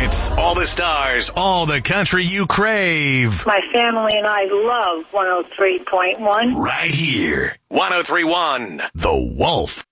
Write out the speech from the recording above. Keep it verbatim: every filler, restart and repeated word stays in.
hits, all the stars, all the country you crave. My family and I love one oh three point one. Right here. one oh three point one, The Wolf.